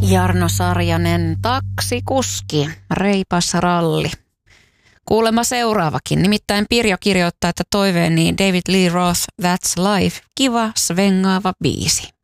Jarno Sarjanen, taksikuski, reipas ralli. Kuulemma seuraavakin. Nimittäin Pirjo kirjoittaa, että toiveeni David Lee Roth, That's Life, kiva svengaava biisi.